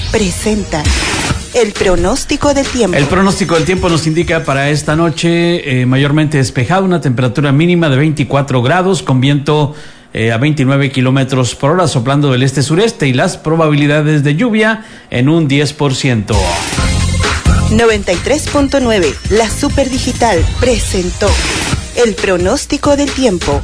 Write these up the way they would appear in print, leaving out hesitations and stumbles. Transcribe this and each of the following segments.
presenta el pronóstico del tiempo. El pronóstico del tiempo nos indica para esta noche mayormente despejado, una temperatura mínima de 24 grados con viento a 29 kilómetros por hora soplando del este-sureste y las probabilidades de lluvia en un 10%. 93.9, la Superdigital presentó el pronóstico del tiempo.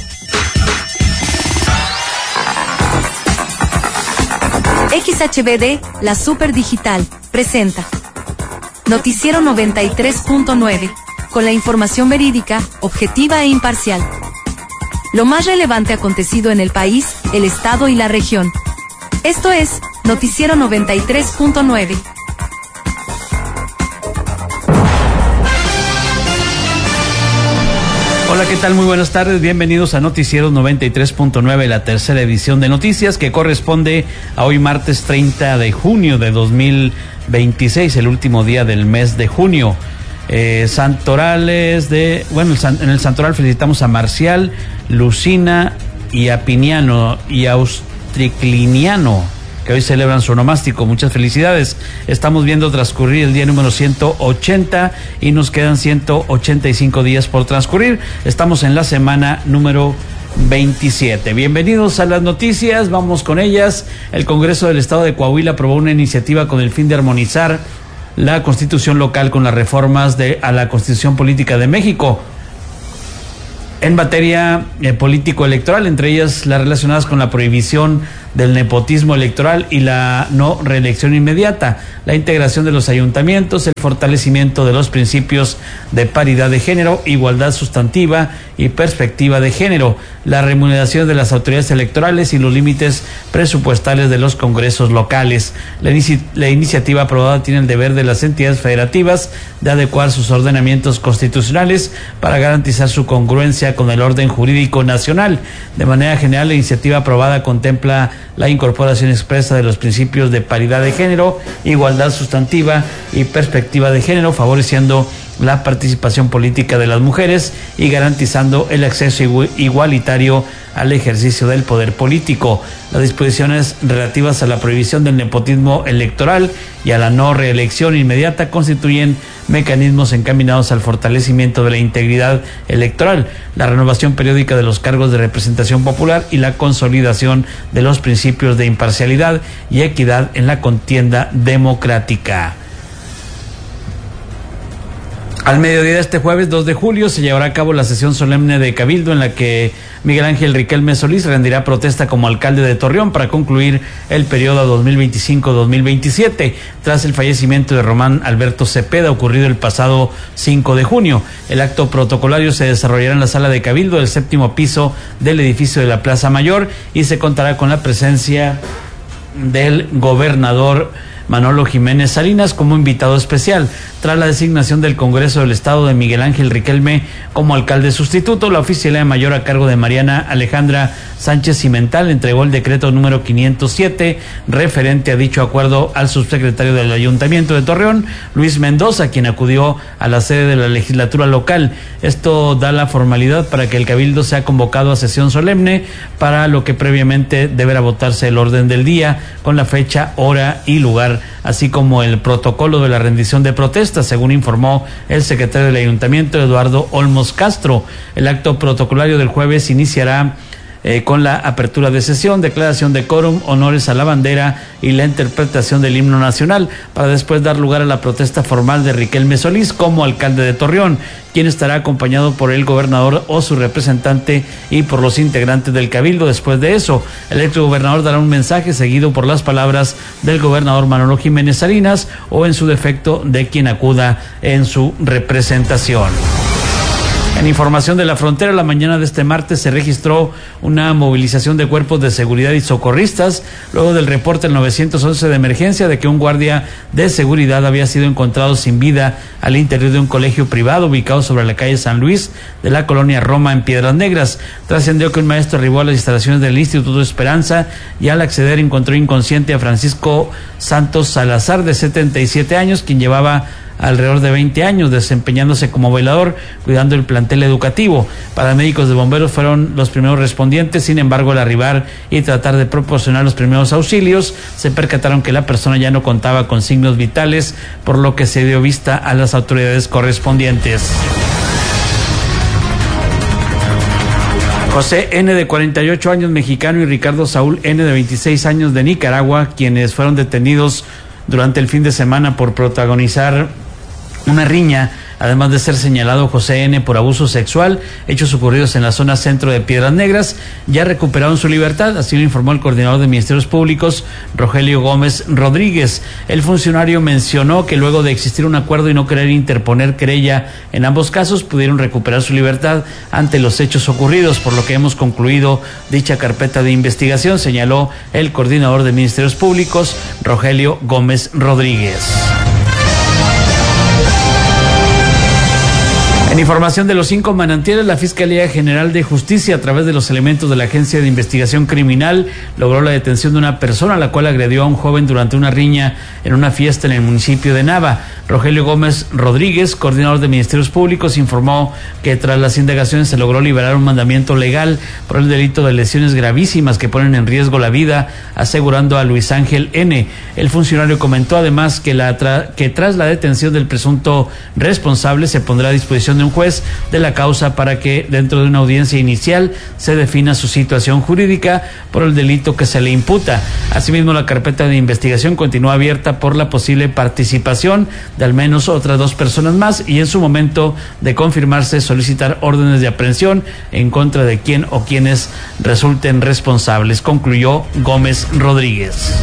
XHBD, la Superdigital, presenta Noticiero 93.9, con la información verídica, objetiva e imparcial. Lo más relevante acontecido en el país, el estado y la región. Esto es Noticiero 93.9. Hola, ¿qué tal? Muy buenas tardes, bienvenidos a Noticiero 93.9, la tercera edición de noticias que corresponde a hoy martes 30 de junio de 2026, el último día del mes de junio. Santorales en el Santoral felicitamos a Marcial, Lucina y a Piniano y a Austricliniano, que hoy celebran su onomástico. Muchas felicidades. Estamos viendo transcurrir el día número 180 y nos quedan 185 días por transcurrir. Estamos en la semana número 27. Bienvenidos a las noticias, vamos con ellas. El Congreso del Estado de Coahuila aprobó una iniciativa con el fin de armonizar la Constitución local con las reformas a la Constitución Política de México en materia político-electoral, entre ellas las relacionadas con la prohibición del nepotismo electoral y la no reelección inmediata, la integración de los ayuntamientos, el fortalecimiento de los principios de paridad de género, igualdad sustantiva y perspectiva de género, la remuneración de las autoridades electorales y los límites presupuestales de los congresos locales. La iniciativa aprobada tiene el deber de las entidades federativas de adecuar sus ordenamientos constitucionales para garantizar su congruencia con el orden jurídico nacional. De manera general, la iniciativa aprobada contempla la incorporación expresa de los principios de paridad de género, igualdad sustantiva y perspectiva de género, favoreciendo la participación política de las mujeres y garantizando el acceso igualitario al ejercicio del poder político. Las disposiciones relativas a la prohibición del nepotismo electoral y a la no reelección inmediata constituyen mecanismos encaminados al fortalecimiento de la integridad electoral, la renovación periódica de los cargos de representación popular y la consolidación de los principios de imparcialidad y equidad en la contienda democrática. Al mediodía de este jueves 2 de julio se llevará a cabo la sesión solemne de Cabildo en la que Miguel Ángel Riquelme Solís rendirá protesta como alcalde de Torreón para concluir el periodo 2025-2027 tras el fallecimiento de Román Alberto Cepeda ocurrido el pasado 5 de junio. El acto protocolario se desarrollará en la sala de Cabildo del 7º piso del edificio de la Plaza Mayor y se contará con la presencia del gobernador Manolo Jiménez Salinas como invitado especial. Tras la designación del Congreso del Estado de Miguel Ángel Riquelme como alcalde sustituto, la oficialía mayor a cargo de Mariana Alejandra Sánchez Cimental entregó el decreto número 507 referente a dicho acuerdo al subsecretario del Ayuntamiento de Torreón, Luis Mendoza, quien acudió a la sede de la legislatura local. Esto da la formalidad para que el Cabildo sea convocado a sesión solemne, para lo que previamente deberá votarse el orden del día con la fecha, hora y lugar, así como el protocolo de la rendición de protesta, según informó el secretario del Ayuntamiento, Eduardo Olmos Castro. El acto protocolario del jueves iniciará con la apertura de sesión, declaración de quórum, honores a la bandera y la interpretación del himno nacional, para después dar lugar a la protesta formal de Riquelme Solís como alcalde de Torreón, quien estará acompañado por el gobernador o su representante y por los integrantes del Cabildo. Después de eso, el exgobernador dará un mensaje seguido por las palabras del gobernador Manolo Jiménez Salinas o, en su defecto, de quien acuda en su representación. En información de la frontera, la mañana de este martes se registró una movilización de cuerpos de seguridad y socorristas luego del reporte del 911 de emergencia de que un guardia de seguridad había sido encontrado sin vida al interior de un colegio privado ubicado sobre la calle San Luis de la colonia Roma en Piedras Negras. Trascendió que un maestro arribó a las instalaciones del Instituto Esperanza y al acceder encontró inconsciente a Francisco Santos Salazar, de 77 años, quien llevaba alrededor de 20 años, desempeñándose como velador, cuidando el plantel educativo. Paramédicos de bomberos fueron los primeros respondientes. Sin embargo, al arribar y tratar de proporcionar los primeros auxilios, se percataron que la persona ya no contaba con signos vitales, por lo que se dio vista a las autoridades correspondientes. José N., de 48 años, mexicano, y Ricardo Saúl N., de 26 años, de Nicaragua, quienes fueron detenidos durante el fin de semana por protagonizar una riña, además de ser señalado José N. por abuso sexual, hechos ocurridos en la zona centro de Piedras Negras, ya recuperaron su libertad. Así lo informó el coordinador de Ministerios Públicos, Rogelio Gómez Rodríguez. El funcionario mencionó que luego de existir un acuerdo y no querer interponer querella en ambos casos, pudieron recuperar su libertad ante los hechos ocurridos, por lo que hemos concluido dicha carpeta de investigación, señaló el coordinador de Ministerios Públicos, Rogelio Gómez Rodríguez. En información de los 5 manantiales, la Fiscalía General de Justicia, a través de los elementos de la Agencia de Investigación Criminal, logró la detención de una persona, la cual agredió a un joven durante una riña en una fiesta en el municipio de Nava. Rogelio Gómez Rodríguez, coordinador de Ministerios Públicos, informó que tras las indagaciones se logró liberar un mandamiento legal por el delito de lesiones gravísimas que ponen en riesgo la vida, asegurando a Luis Ángel N. El funcionario comentó además que tras la detención del presunto responsable se pondrá a disposición de un juez de la causa para que dentro de una audiencia inicial se defina su situación jurídica por el delito que se le imputa. Asimismo, la carpeta de investigación continúa abierta por la posible participación de al menos otras 2 personas más, y en su momento de confirmarse solicitar órdenes de aprehensión en contra de quien o quienes resulten responsables, concluyó Gómez Rodríguez.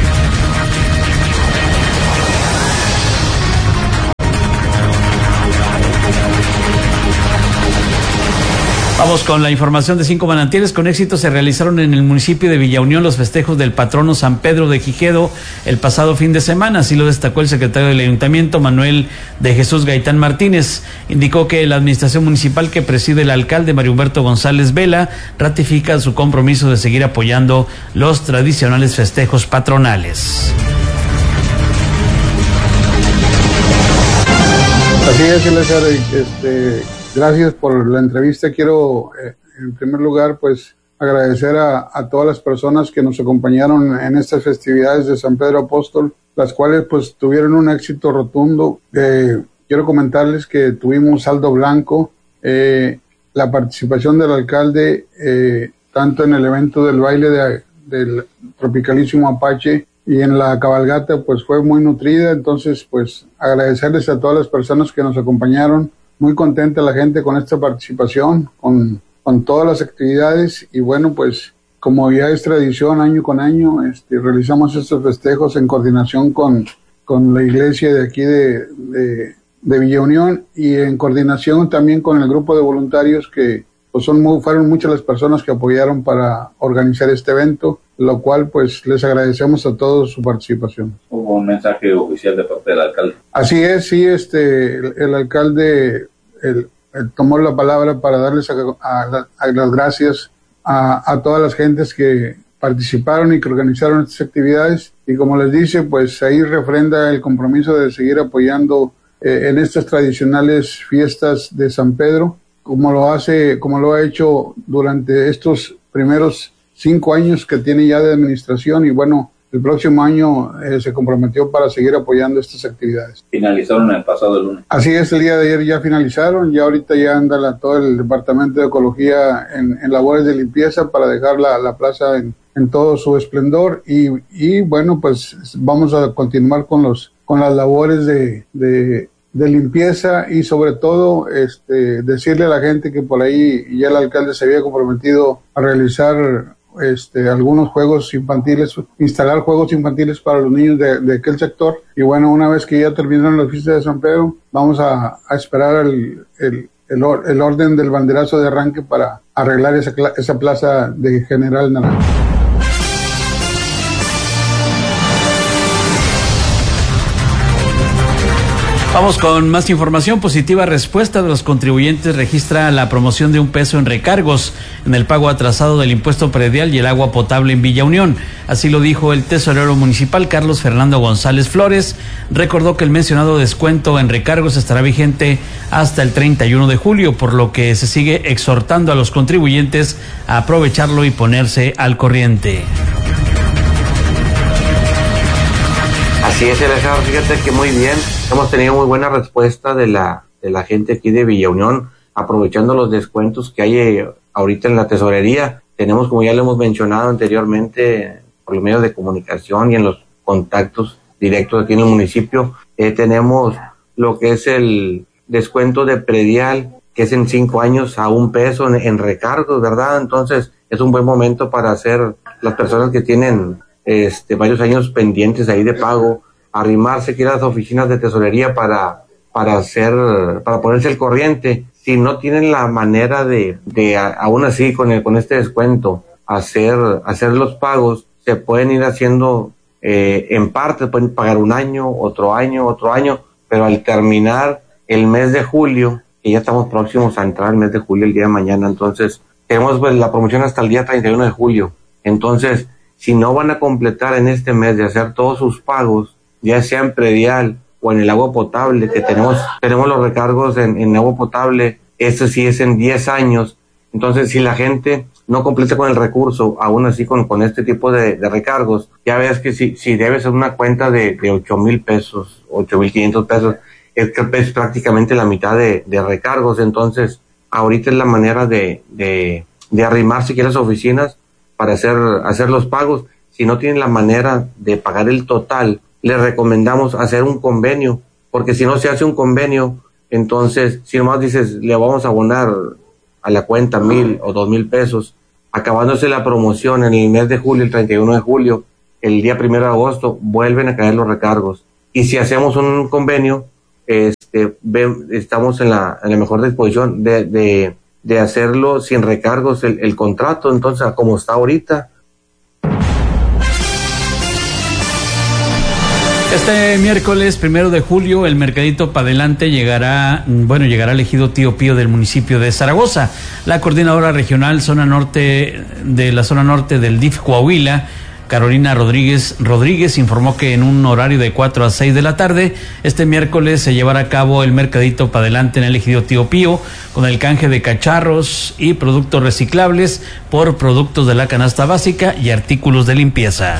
Vamos con la información de 5 manantiales. Con éxito se realizaron en el municipio de Villa Unión los festejos del patrono San Pedro de Gijedo el pasado fin de semana. Así lo destacó el secretario del Ayuntamiento, Manuel de Jesús Gaitán Martínez. Indicó que la administración municipal que preside el alcalde Mario Humberto González Vela ratifica su compromiso de seguir apoyando los tradicionales festejos patronales. Así es, Eleazar, gracias por la entrevista. Quiero, en primer lugar, pues agradecer a todas las personas que nos acompañaron en estas festividades de San Pedro Apóstol, las cuales pues tuvieron un éxito rotundo. Quiero comentarles que tuvimos saldo blanco, la participación del alcalde, tanto en el evento del baile del Tropicalísimo Apache y en la cabalgata, pues fue muy nutrida. Entonces, pues agradecerles a todas las personas que nos acompañaron. Muy contenta la gente con esta participación, con todas las actividades, y bueno, pues como ya es tradición año con año, realizamos estos festejos en coordinación con la iglesia de aquí de Villa Unión, y en coordinación también con el grupo de voluntarios que pues fueron muchas las personas que apoyaron para organizar este evento, lo cual pues les agradecemos a todos su participación. ¿Hubo un mensaje oficial de parte del alcalde? Así es, sí, el alcalde tomó la palabra para darles las gracias a todas las gentes que participaron y que organizaron estas actividades, y como les dice, pues ahí refrenda el compromiso de seguir apoyando en estas tradicionales fiestas de San Pedro, como lo ha hecho durante estos primeros 5 años que tiene ya de administración, y bueno, el próximo año se comprometió para seguir apoyando estas actividades. Finalizaron el pasado lunes. Así es, el día de ayer ya finalizaron, ya ahorita ya anda todo el departamento de ecología en labores de limpieza para dejar la plaza en todo su esplendor, y bueno, pues vamos a continuar con las labores de limpieza, y sobre todo decirle a la gente que por ahí ya el alcalde se había comprometido a realizar algunos juegos infantiles, instalar juegos infantiles para los niños de aquel sector, y bueno, una vez que ya terminaron las fiestas de San Pedro, vamos a esperar el orden del banderazo de arranque para arreglar esa plaza de General Naranjo. Vamos con más información. Positiva respuesta de los contribuyentes registra la promoción de $1 en recargos en el pago atrasado del impuesto predial y el agua potable en Villa Unión. Así lo dijo el tesorero municipal Carlos Fernando González Flores. Recordó que el mencionado descuento en recargos estará vigente hasta el 31 de julio, por lo que se sigue exhortando a los contribuyentes a aprovecharlo y ponerse al corriente. Así es, Alejandro, fíjate que muy bien, hemos tenido muy buena respuesta de la gente aquí de Villa Unión, aprovechando los descuentos que hay ahorita en la tesorería. Tenemos, como ya lo hemos mencionado anteriormente, por los medios de comunicación y en los contactos directos aquí en el municipio, tenemos lo que es el descuento de predial, que es en 5 años a $1 en recargos, ¿verdad? Entonces, es un buen momento para hacer las personas que tienen varios años pendientes ahí de pago, arrimarse aquí a las oficinas de tesorería para ponerse al corriente. Si no tienen la manera de aún así con este descuento hacer los pagos, se pueden ir haciendo en parte, pueden pagar un año, otro año, pero al terminar el mes de julio, que ya estamos próximos a entrar al mes de julio el día de mañana, entonces tenemos pues la promoción hasta el día 31 de julio. Entonces, si no van a completar en este mes de hacer todos sus pagos, ya sea en predial o en el agua potable, que tenemos los recargos en agua potable, eso sí es en 10 años. Entonces, si la gente no completa con el recurso, aún así con este tipo de recargos, ya ves que si debes una cuenta de 8,000 pesos, 8,500 pesos, es prácticamente la mitad de recargos. Entonces, ahorita es la manera de arrimarse aquí a las oficinas para hacer los pagos. Si no tienen la manera de pagar el total, les recomendamos hacer un convenio, porque si no se hace un convenio, entonces si nomás dices le vamos a abonar a la cuenta 1,000 o 2,000 pesos, acabándose la promoción en el mes de julio, el 31 de julio, el día 1 de agosto, vuelven a caer los recargos. Y si hacemos un convenio, estamos en la mejor disposición de hacerlo sin recargos el contrato, entonces como está ahorita. Este miércoles 1 de julio el mercadito Pa' Adelante llegará al ejido Tío Pío del municipio de Zaragoza. La coordinadora regional zona norte del DIF Coahuila, Carolina Rodríguez informó que en un horario de 4 a 6 de la tarde, este miércoles se llevará a cabo el mercadito Pa' Adelante en el ejido Tío Pío, con el canje de cacharros y productos reciclables por productos de la canasta básica y artículos de limpieza.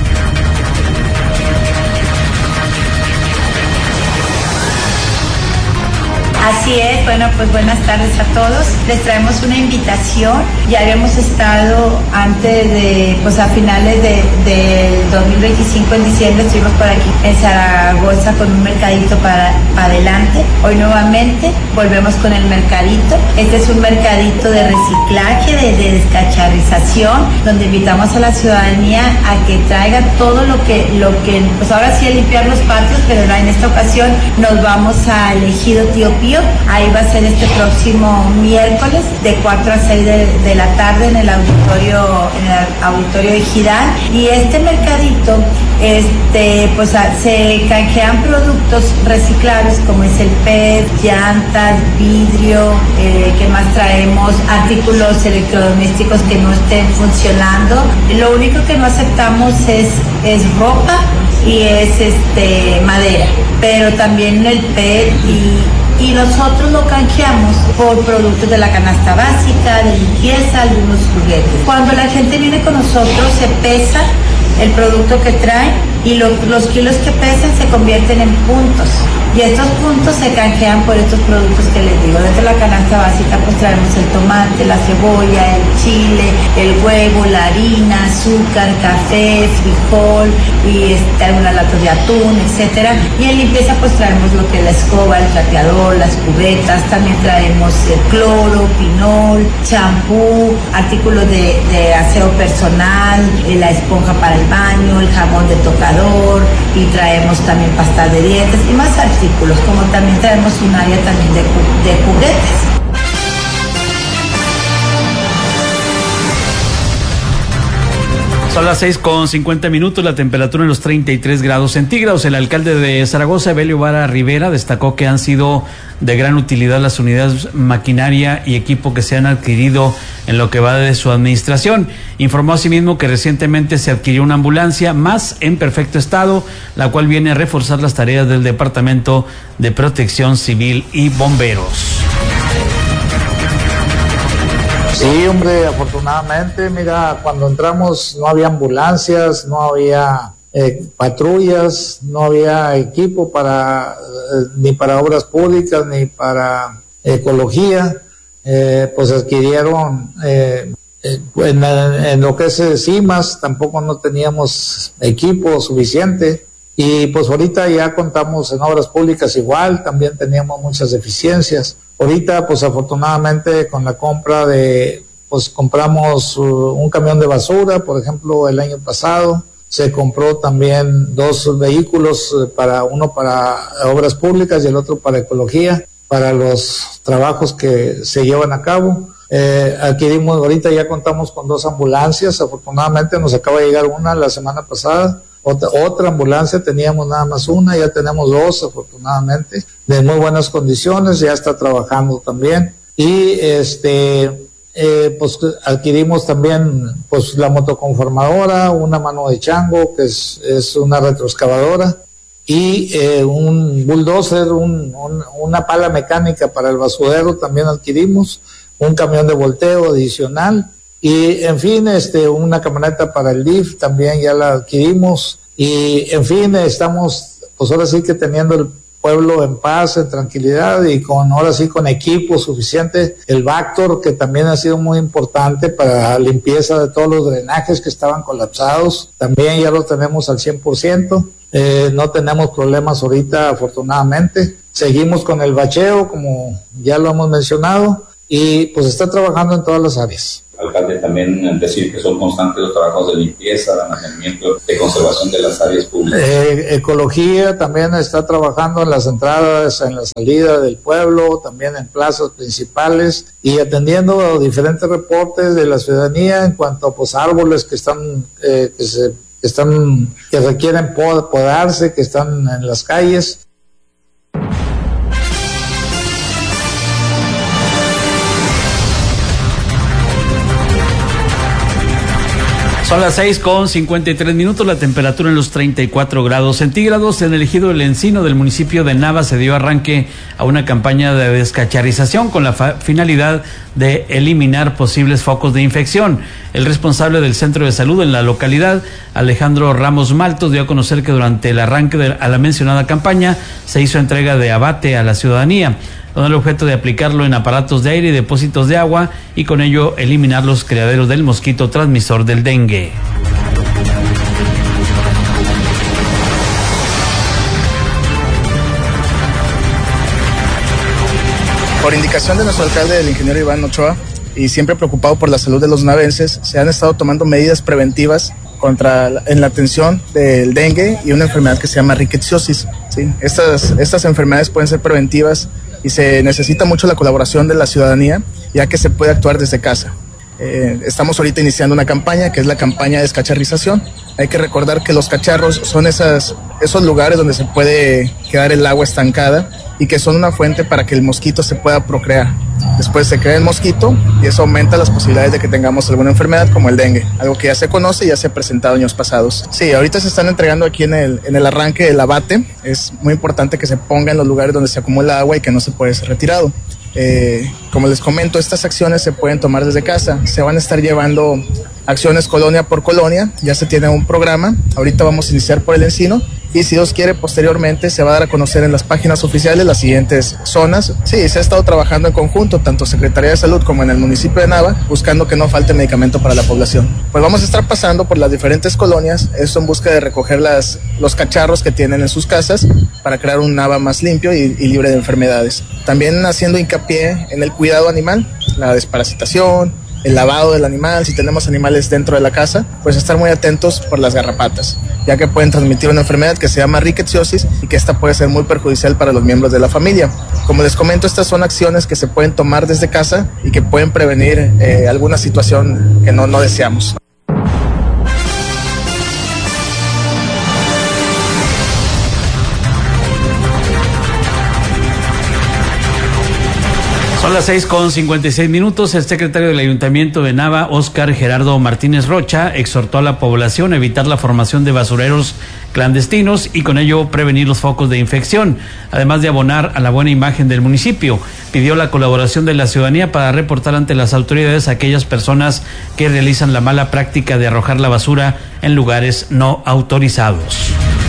Así es, bueno, pues buenas tardes a todos. Les traemos una invitación. Ya habíamos estado antes de, pues a finales del 2025, en diciembre, estuvimos por aquí en Zaragoza con un mercadito para adelante. Hoy nuevamente volvemos con el mercadito. Este es un mercadito de reciclaje, de descacharrización, donde invitamos a la ciudadanía a que traiga todo lo que, pues ahora sí a limpiar los patios, pero en esta ocasión nos vamos al ejido Tío Pío. Ahí va a ser este próximo miércoles de 4 a 6 de la tarde en el auditorio ejidal. Y este mercadito, pues se canjean productos reciclables como es el PET, llantas, vidrio, ¿qué más traemos? Artículos electrodomésticos que no estén funcionando. Lo único que no aceptamos es ropa y es madera, pero también el PET y nosotros lo canjeamos por productos de la canasta básica, de limpieza, algunos juguetes. Cuando la gente viene con nosotros se pesa el producto que trae y los kilos que pesan se convierten en puntos. Y estos puntos se canjean por estos productos que les digo. Desde la canasta básica pues traemos el tomate, la cebolla, el chile, el huevo, la harina, azúcar, café, frijol y algunas latas de atún, etcétera. Y en limpieza pues traemos lo que es la escoba, el trapeador, las cubetas, también traemos cloro, pinol, champú, artículos de aseo personal, la esponja para el baño, el jabón de tocador, y traemos también pastas de dientes y más artículos, como también traemos un área también de juguetes. Son las 6:50, la temperatura en los 33 grados centígrados. El alcalde de Zaragoza, Evelio Vara Rivera, destacó que han sido de gran utilidad las unidades, maquinaria y equipo que se han adquirido en lo que va de su administración. Informó asimismo que recientemente se adquirió una ambulancia más en perfecto estado, la cual viene a reforzar las tareas del Departamento de Protección Civil y Bomberos. Sí, hombre, afortunadamente, mira, cuando entramos no había ambulancias, no había patrullas, no había equipo para ni para obras públicas ni para ecología, pues adquirieron en lo que es CIMAS, tampoco no teníamos equipo suficiente. Y pues ahorita ya contamos en obras públicas igual, también teníamos muchas deficiencias. Ahorita pues afortunadamente con la compra pues compramos un camión de basura, por ejemplo el año pasado se compró también 2 vehículos, uno para obras públicas y el otro para ecología, para los trabajos que se llevan a cabo. Adquirimos, ahorita ya contamos con 2 ambulancias, afortunadamente nos acaba de llegar una la semana pasada. Otra ambulancia, teníamos nada más una, ya tenemos 2 afortunadamente, de muy buenas condiciones, ya está trabajando también. Y pues adquirimos también pues la motoconformadora, una mano de chango, que es una retroexcavadora, y un bulldozer, una pala mecánica para el basurero también adquirimos, un camión de volteo adicional. Y en fin, una camioneta para el DIF también ya la adquirimos. Y en fin, estamos pues ahora sí que teniendo el pueblo en paz, en tranquilidad y ahora sí con equipo suficiente. El Vactor, que también ha sido muy importante para la limpieza de todos los drenajes que estaban colapsados, también ya lo tenemos al 100%. No tenemos problemas ahorita, afortunadamente. Seguimos con el bacheo, como ya lo hemos mencionado, y pues está trabajando en todas las áreas. Alcalde, también decir que son constantes los trabajos de limpieza, de mantenimiento, de conservación de las áreas públicas. Ecología también está trabajando en las entradas, en la salida del pueblo, también en plazas principales y atendiendo diferentes reportes de la ciudadanía en cuanto a pues árboles que están que requieren podarse, que están en las calles. Son las 6:53, la temperatura en los 34 grados centígrados. En el ejido El Encino del municipio de Nava se dio arranque a una campaña de descacharización con la finalidad de eliminar posibles focos de infección. El responsable del centro de salud en la localidad, Alejandro Ramos Maltos, dio a conocer que durante el arranque a la mencionada campaña se hizo entrega de abate a la ciudadanía, con el objeto de aplicarlo en aparatos de aire y depósitos de agua y con ello eliminar los criaderos del mosquito transmisor del dengue. Por indicación de nuestro alcalde, el ingeniero Iván Ochoa, y siempre preocupado por la salud de los navenses, se han estado tomando medidas preventivas en la atención del dengue y una enfermedad que se llama rickettsiosis. ¿Sí? Estas enfermedades pueden ser preventivas y se necesita mucho la colaboración de la ciudadanía, ya que se puede actuar desde casa. Estamos ahorita iniciando una campaña que es la campaña de descacharrización. Hay que recordar que los cacharros son esos lugares donde se puede quedar el agua estancada y que son una fuente para que el mosquito se pueda procrear. Después se crea el mosquito y eso aumenta las posibilidades de que tengamos alguna enfermedad como el dengue, algo que ya se conoce y ya se ha presentado años pasados. Sí, ahorita se están entregando aquí en el arranque el abate. Es muy importante que se ponga en los lugares donde se acumula agua y que no se puede ser retirado. Como les comento, estas acciones se pueden tomar desde casa. Se van a estar llevando acciones colonia por colonia. Ya se tiene un programa. Ahorita vamos a iniciar por El Encino y si Dios quiere posteriormente se va a dar a conocer en las páginas oficiales las siguientes zonas. Sí, se ha estado trabajando en conjunto, tanto Secretaría de Salud como en el municipio de Nava, buscando que no falte medicamento para la población. Pues vamos a estar pasando por las diferentes colonias, esto en busca de recoger los cacharros que tienen en sus casas para crear un Nava más limpio y libre de enfermedades. También haciendo hincapié en el cuidado animal, la desparasitación, el lavado del animal, si tenemos animales dentro de la casa, pues estar muy atentos por las garrapatas, ya que pueden transmitir una enfermedad que se llama rickettsiosis y que esta puede ser muy perjudicial para los miembros de la familia. Como les comento, estas son acciones que se pueden tomar desde casa y que pueden prevenir alguna situación que no deseamos. las 6:56. El secretario del Ayuntamiento de Nava, Óscar Gerardo Martínez Rocha, exhortó a la población a evitar la formación de basureros clandestinos y con ello prevenir los focos de infección, además de abonar a la buena imagen del municipio. Pidió la colaboración de la ciudadanía para reportar ante las autoridades a aquellas personas que realizan la mala práctica de arrojar la basura en lugares no autorizados.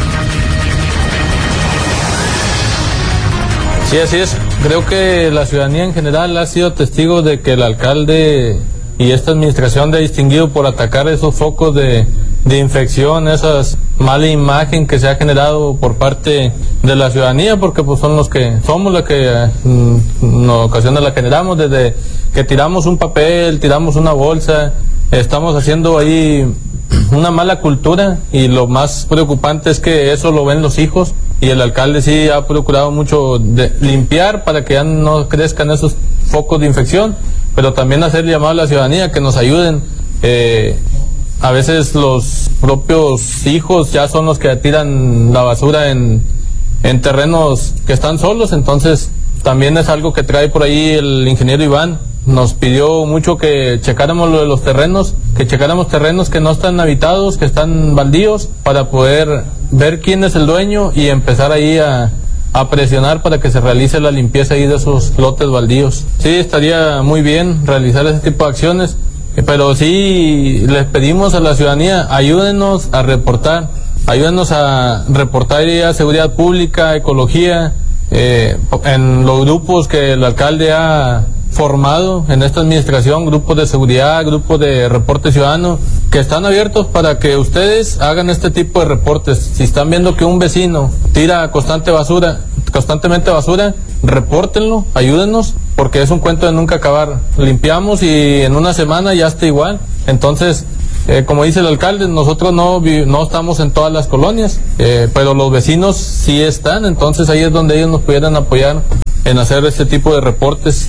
Sí, así es. Creo que la ciudadanía en general ha sido testigo de que el alcalde y esta administración ha distinguido por atacar esos focos de infección, esas mala imagen que se ha generado por parte de la ciudadanía, porque pues son los que somos la que en ocasiones la generamos, desde que tiramos un papel, tiramos una bolsa, estamos haciendo ahí una mala cultura, y lo más preocupante es que eso lo ven los hijos, y el alcalde sí ha procurado mucho de limpiar para que ya no crezcan esos focos de infección, pero también hacer llamado a la ciudadanía que nos ayuden. A veces los propios hijos ya son los que tiran la basura en terrenos que están solos, entonces también es algo que trae por ahí el ingeniero Iván. Nos pidió mucho que checáramos lo de los terrenos, que checáramos terrenos que no están habitados, que están baldíos, para poder ver quién es el dueño y empezar ahí a presionar para que se realice la limpieza ahí de esos lotes baldíos. Sí, estaría muy bien realizar ese tipo de acciones, pero sí les pedimos a la ciudadanía, ayúdenos a reportar a seguridad pública, ecología, en los grupos que el alcalde ha formado en esta administración, grupos de seguridad, grupos de reporte ciudadano, que están abiertos para que ustedes hagan este tipo de reportes. Si están viendo que un vecino tira constantemente basura, repórtenlo, ayúdenos, porque es un cuento de nunca acabar. Limpiamos y en una semana ya está igual. Entonces, como dice el alcalde, nosotros no estamos en todas las colonias, pero los vecinos sí están, entonces ahí es donde ellos nos pudieran apoyar en hacer este tipo de reportes.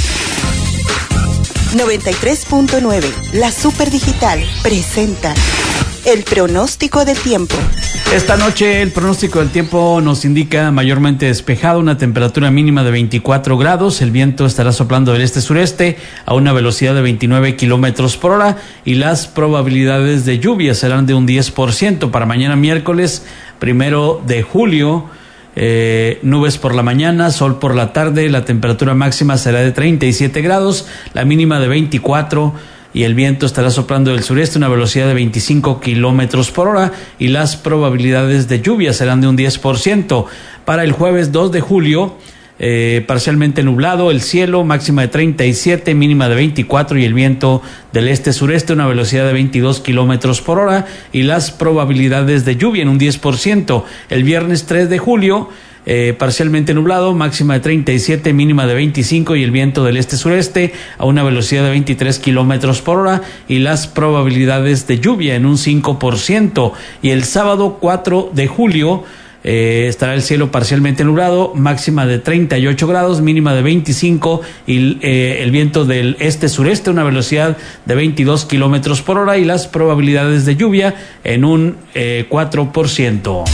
93.9, la Super Digital presenta el pronóstico del tiempo. Esta noche el pronóstico del tiempo nos indica mayormente despejado, una temperatura mínima de 24 grados, el viento estará soplando del este-sureste a una velocidad de 29 kilómetros por hora y las probabilidades de lluvia serán de un 10%. Para mañana miércoles 1 de julio, nubes por la mañana, sol por la tarde, la temperatura máxima será de 37 grados, la mínima de 24 y el viento estará soplando del sureste a una velocidad de 25 kilómetros por hora y las probabilidades de lluvia serán de un 10%. Para el jueves 2 de julio, parcialmente nublado el cielo, máxima de 37, mínima de 24 y el viento del este-sureste a una velocidad de 22 kilómetros por hora y las probabilidades de lluvia en un 10%. El viernes 3 de julio, parcialmente nublado, máxima de 37, mínima de 25 y el viento del este-sureste a una velocidad de 23 kilómetros por hora y las probabilidades de lluvia en un 5%. Y el sábado 4 de julio, estará el cielo parcialmente nublado, máxima de 38 grados, mínima de 25 y el viento del este-sureste a una velocidad de 22 kilómetros por hora y las probabilidades de lluvia en un 4%.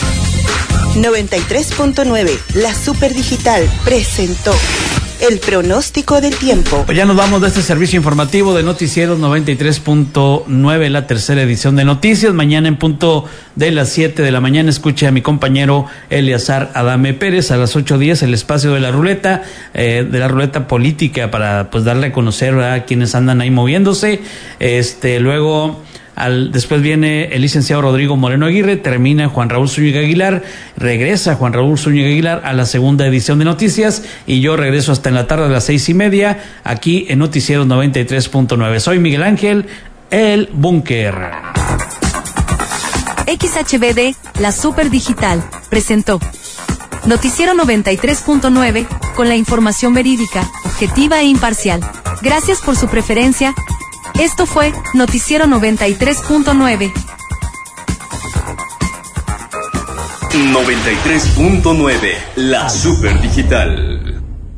93.9, la Super Digital presentó el pronóstico del tiempo. Pues ya nos vamos de este servicio informativo de Noticieros 93.9, la tercera edición de noticias. Mañana en punto de las 7 de la mañana escuche a mi compañero Eleazar Adame Pérez a las 8:10 el espacio de la ruleta política para pues darle a conocer a quienes andan ahí moviéndose. Luego después viene el licenciado Rodrigo Moreno Aguirre, termina Juan Raúl Zúñiga Aguilar, regresa Juan Raúl Zúñiga Aguilar a la segunda edición de noticias y yo regreso hasta en la tarde a las 6:30 aquí en Noticieros 93.9. Soy Miguel Ángel, el Búnker. XHBD, la Super Digital, presentó Noticiero 93.9 con la información verídica, objetiva e imparcial. Gracias por su preferencia. Esto fue Noticiero 93.9. 93.9, la Super Digital.